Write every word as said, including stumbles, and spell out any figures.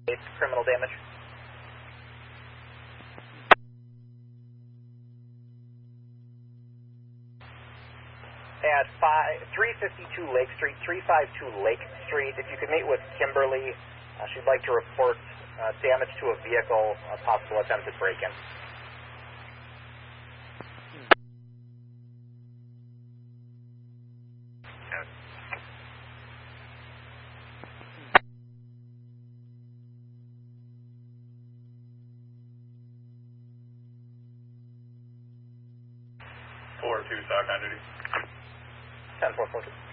It's criminal damage. At five, three fifty-two Lake Street, three fifty-two Lake Street, if you could meet with Kimberly, uh, she'd like to report uh, damage to a vehicle, a possible attempted break-in. four two, stock on duty. ten four four two.